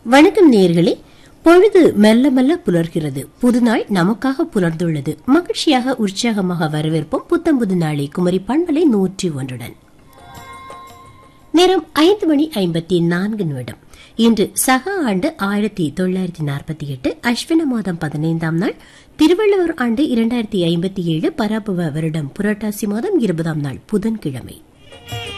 வணக்கம் நேயர்களே. பொழுது மெல்ல மெல்ல புலர்கிறது. புதுநாள் நமக்காக புலர்ந்துள்ளது. மகிழ்ச்சியாக உற்சாகமாக வரவேற்போம் புத்தம் புது நாளை குமரி பண்பலை 101. நேரம் 5:54. இன்று சக ஆண்டு 1948 அஸ்வின மாதம் 15ஆம் நாள், திருவள்ளுவர் ஆண்டு 2057 பராபவ வருடம் புரட்டாசி மாதம் 20ஆம் நாள் புதன்கிழமை.